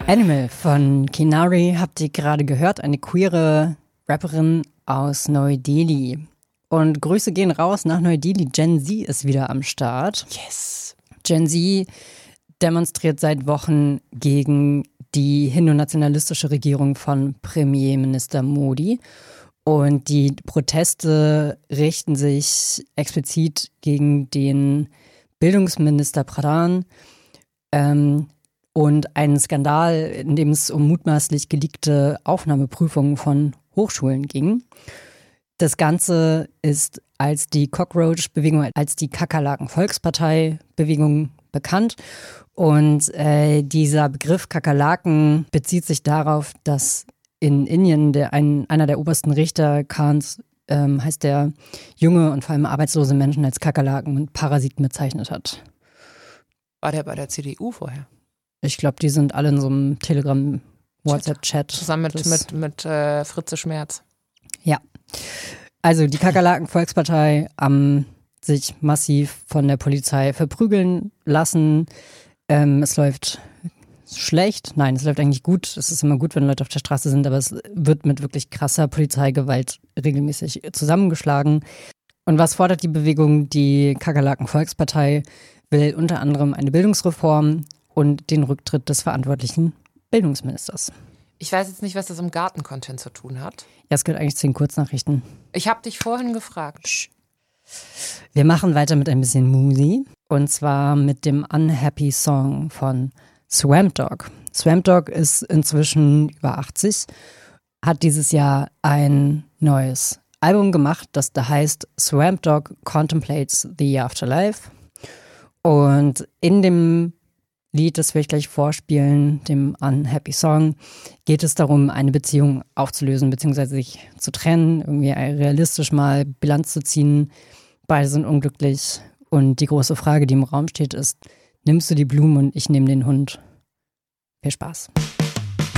Animal von Kinari habt ihr gerade gehört, eine queere Rapperin aus Neu-Delhi. Und Grüße gehen raus nach Neu-Delhi. Gen Z ist wieder am Start. Yes. Gen Z demonstriert seit Wochen gegen die hindu-nationalistische Regierung von Premierminister Modi. Und die Proteste richten sich explizit gegen den Bildungsminister Pradhan und einen Skandal, in dem es um mutmaßlich geleakte Aufnahmeprüfungen von Hochschulen ging. Das Ganze ist als die Cockroach-Bewegung, als die Kakerlaken-Volkspartei-Bewegung bekannt. Und dieser Begriff Kakerlaken bezieht sich darauf, dass in Indien einer der obersten Richter, Khans, heißt der, junge und vor allem arbeitslose Menschen als Kakerlaken und Parasiten bezeichnet hat. War der bei der CDU vorher? Ich glaube, die sind alle in so einem Telegram-WhatsApp-Chat. Zusammen mit Fritze Schmerz. Ja. Also die Kakerlaken-Volkspartei haben sich massiv von der Polizei verprügeln lassen. Es läuft schlecht. Nein, es läuft eigentlich gut. Es ist immer gut, wenn Leute auf der Straße sind, aber es wird mit wirklich krasser Polizeigewalt regelmäßig zusammengeschlagen. Und was fordert die Bewegung? Die Kakerlaken-Volkspartei will unter anderem eine Bildungsreform und den Rücktritt des verantwortlichen Bildungsministers. Ich weiß jetzt nicht, was das im Garten-Content zu tun hat. Ja, es gehört eigentlich zu den Kurznachrichten. Ich habe dich vorhin gefragt. Wir machen weiter mit ein bisschen Musi. Und zwar mit dem Unhappy Song von Swamp Dogg. Swamp Dogg ist inzwischen über 80, hat dieses Jahr ein neues Album gemacht, das da heißt Swamp Dogg Contemplates the Afterlife. Und in dem Lied, das will ich gleich vorspielen, dem Unhappy Song, geht es darum, eine Beziehung aufzulösen bzw. sich zu trennen, irgendwie realistisch mal Bilanz zu ziehen. Beide sind unglücklich und die große Frage, die im Raum steht, ist, nimmst du die Blumen und ich nehme den Hund? Viel Spaß.